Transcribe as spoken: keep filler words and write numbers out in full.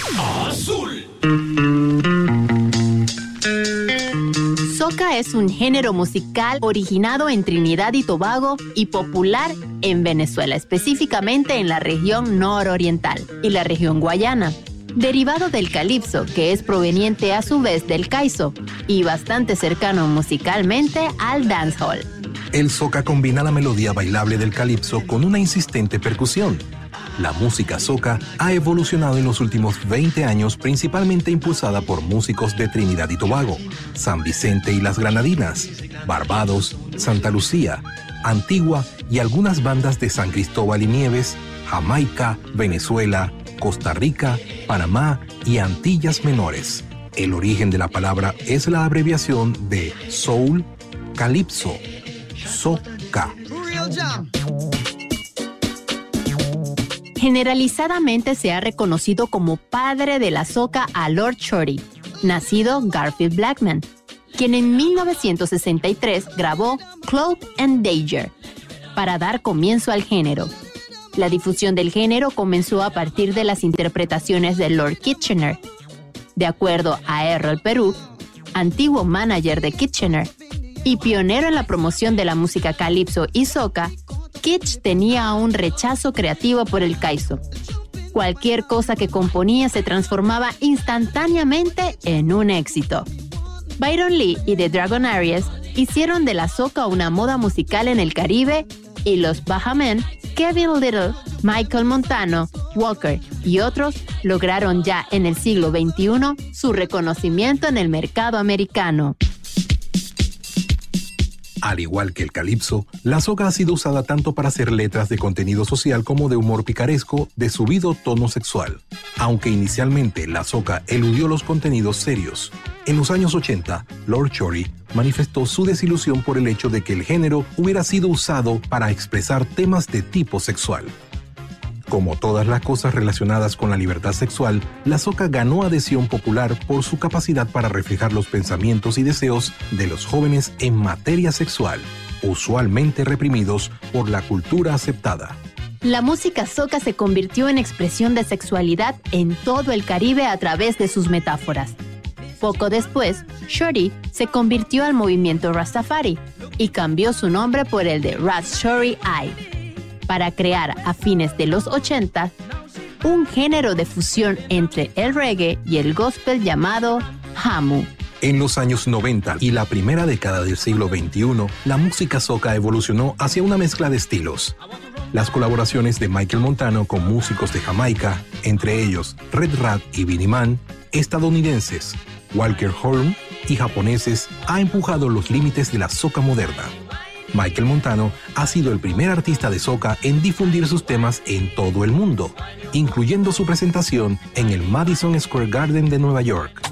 Azul. Soca es un género musical originado en Trinidad y Tobago y popular en Venezuela, específicamente en la región nororiental y la región guayana. Derivado del calipso, que es proveniente a su vez del caizo y bastante cercano musicalmente al dancehall. El soca combina la melodía bailable del calipso con una insistente percusión. La música soca ha evolucionado en los últimos veinte años, principalmente impulsada por músicos de Trinidad y Tobago, San Vicente y las Granadinas, Barbados, Santa Lucía, Antigua y algunas bandas de San Cristóbal y Nieves, Jamaica, Venezuela, Costa Rica, Panamá y Antillas Menores. El origen de la palabra es la abreviación de soul, calipso, soca. Generalizadamente se ha reconocido como padre de la soca a Lord Shorty, nacido Garfield Blackman, quien en mil novecientos sesenta y tres grabó Cloak and Dagger para dar comienzo al género. La difusión del género comenzó a partir de las interpretaciones de Lord Kitchener. De acuerdo a Errol Perú, antiguo manager de Kitchener y pionero en la promoción de la música calipso y soca, Kitch tenía un rechazo creativo por el caizo. Cualquier cosa que componía se transformaba instantáneamente en un éxito. Byron Lee y The Dragonaires hicieron de la soca una moda musical en el Caribe y los Bahamen, Kevin Little, Michael Montano, Walker y otros lograron ya en el siglo veintiuno su reconocimiento en el mercado americano. Al igual que el calipso, la soca ha sido usada tanto para hacer letras de contenido social como de humor picaresco de subido tono sexual. Aunque inicialmente la soca eludió los contenidos serios, en los años ochenta, Lord Shorty manifestó su desilusión por el hecho de que el género hubiera sido usado para expresar temas de tipo sexual. Como todas las cosas relacionadas con la libertad sexual, la soca ganó adhesión popular por su capacidad para reflejar los pensamientos y deseos de los jóvenes en materia sexual, usualmente reprimidos por la cultura aceptada. La música soca se convirtió en expresión de sexualidad en todo el Caribe a través de sus metáforas. Poco después, Shorty se convirtió al movimiento Rastafari y cambió su nombre por el de Ras Shorty I, para crear a fines de los ochenta un género de fusión entre el reggae y el gospel llamado Hamu. En los años noventa y la primera década del siglo veintiuno, la música soca evolucionó hacia una mezcla de estilos. Las colaboraciones de Michael Montano con músicos de Jamaica, entre ellos Red Rat y Beenie Man, estadounidenses, Walker Horn y japoneses, ha empujado los límites de la soca moderna. Michael Montano ha sido el primer artista de soca en difundir sus temas en todo el mundo, incluyendo su presentación en el Madison Square Garden de Nueva York.